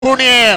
Fournier.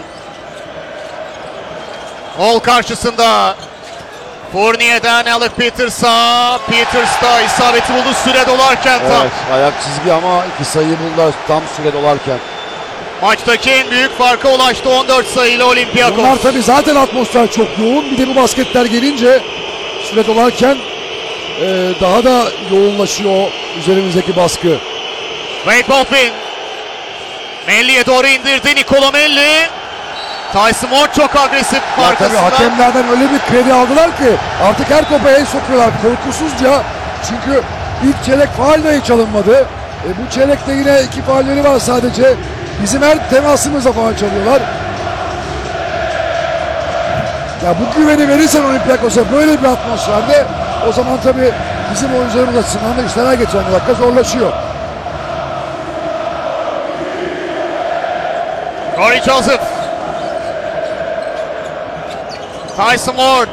Hall karşısında. Fournier'den Alec Peters'a. Peters da isabeti buldu süre dolarken tam. Evet, ayak çizgi ama iki sayı buldular tam süre dolarken. Maçtaki en büyük farka ulaştı 14 sayıyla Olympiakos. Bunlar tabii zaten atmosfer çok yoğun. Bir de bu basketler gelince süre dolarken daha da yoğunlaşıyor üzerimizdeki baskı. Wade Baldwin. Melli'ye doğru indirdi Nicola Melli. Tyson Moore çok agresif Tabii arkasında. hakemlerden öyle bir kredi aldılar ki artık her topa el sokuyorlar korkusuzca. Çünkü ilk çeyrek faul dahi çalınmadı. Bu çeyrekte yine 2 faulleri var sadece. Bizim her temasımızla faul çalıyorlar. Ya bu güveni verirsen Olympiakos'a böyle bir atmosferde o zaman tabii bizim oyuncularımız açısından da işler her geçen dakika zorlaşıyor. Corey Joseph. Tyson Ward.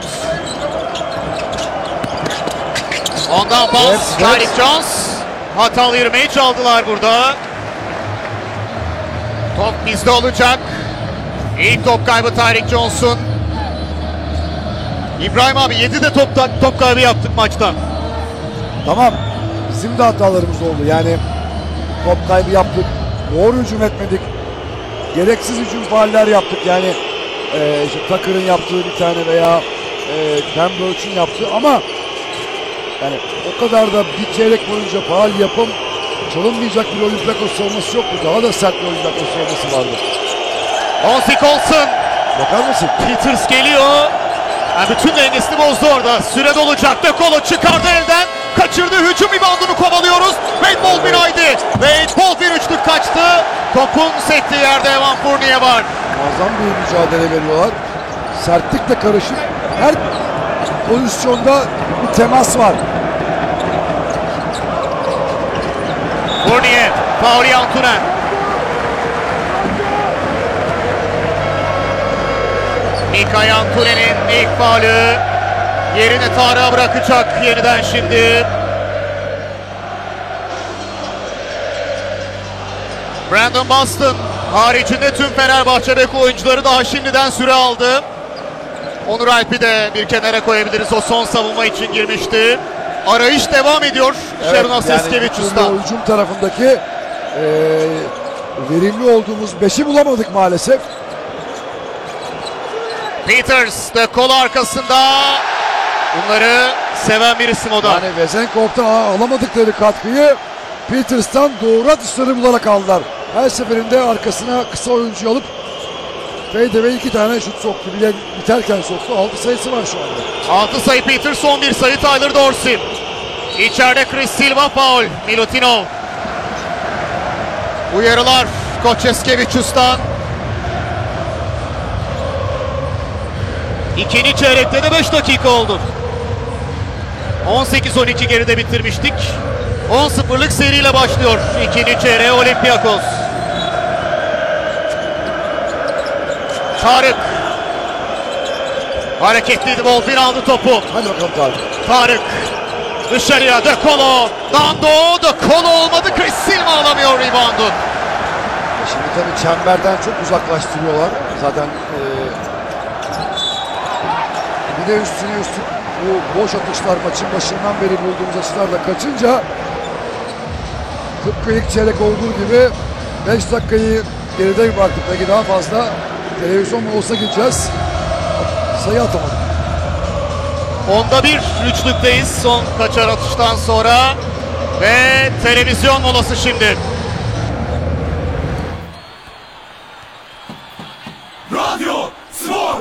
Ondan pas. Evet. Tyreek Jones. Hatalı yürümeyi çaldılar burada. Top bizde olacak. İlk top kaybı Tyreek Jones'un. İbrahim abi 7'de top kaybı yaptık maçta. Tamam. Bizim de hatalarımız oldu. Yani top kaybı yaptık. Doğru hücum etmedik. Gereksiz hücum fauller yaptık. Yani işte Tucker'ın yaptığı bir tane veya Pemberton yaptığı ama yani o kadar da bir çeyrek boyunca faul yapım çalınmayacak bir Olympiakos savunması yok mu? Daha da sert bir Olympiakos savunması vardı. Onsi Colson. Bakar mısın? Peters geliyor. Yani bütün dengesini bozdu orada. Süre dolacak. De Colo çıkardı elden. Kaçırdı. Hücum reboundunu kovalıyoruz. Wade Baldwin haydi. Wade Baldwin üçlük kaçtı. Topun sektiği yerde Evan Fournier var. Muazzam bir mücadele veriyorlar. Sertlikle karışık. Her pozisyonda bir temas var. Fournier. Fauri Antunen. Mikay Antunen'in ilk faulü. Yerine Tarık'a bırakacak yeniden şimdi. Brandon Boston haricinde tüm Fenerbahçe bek oyuncuları daha şimdiden süre aldı. Onur Alp'i de bir kenara koyabiliriz. O son savunma için girmişti. Arayış devam ediyor. Evet, Şerunas yani Eskevicius'tan. hücum tarafındaki verimli olduğumuz 5'i bulamadık maalesef. Peters de kol arkasında. Bunları seven bir isim o da. Yani Vezenkov'tan alamadıkları katkıyı Peters'tan doğru atışları bularak aldılar. Her seferinde arkasına kısa oyuncu alıp fadeaway 2 tane şut soktu. Bir de biterken soktu. 6 sayısı var şu anda. 6 sayı Peters, 11 sayı Tyler Dorsey. İçeride Chris Silva faul. Milutinov. Uyarılar Koç Eskevicius'tan. İkinci çeyrekte de 5 dakika oldu. 18-12 geride bitirmiştik. 10-0'lık seriyle başlıyor ikinci çeyreğe Olympiakos. Tarık. Hareketliydi, Baldwin aldı topu. Hadi bakalım Tarık. Tarık. Dışarıya De Colo. Dando. De Colo olmadı. Chris Silva alamıyor reboundu. Şimdi tabii çemberden çok uzaklaştırıyorlar. Zaten bir de üstüne üstlük bu boş atışlar maçın başından beri bulduğumuz açılarla kaçınca tıpkı ilk çeyrek olduğu gibi 5 dakikayı geride bıraktık. Belki daha fazla televizyon molası gideceğiz. Sayı atamadık. Onda bir üçlükteyiz son kaçar atıştan sonra. Ve televizyon molası şimdi. Radyo Spor.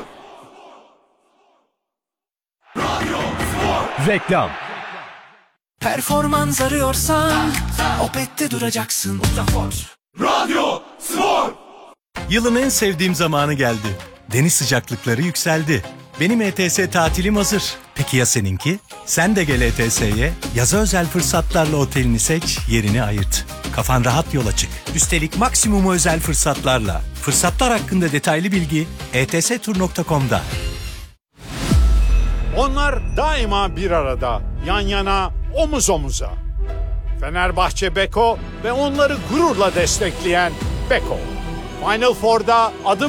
Radyo Spor. Reklam. Performans arıyorsan Opet'te duracaksın. Radyo Spor. Yılın en sevdiğim zamanı geldi. Deniz sıcaklıkları yükseldi. Benim ETS tatilim hazır. Peki ya seninki? Sen de gel ETS'ye. Yaza özel fırsatlarla otelini seç, yerini ayırt. Kafan rahat yola çık. Üstelik maksimum özel fırsatlarla. Fırsatlar hakkında detaylı bilgi etstur.com'da. Onlar daima bir arada, yan yana, omuz omuza. Fenerbahçe Beko ve onları gururla destekleyen Beko. Final Four'da adım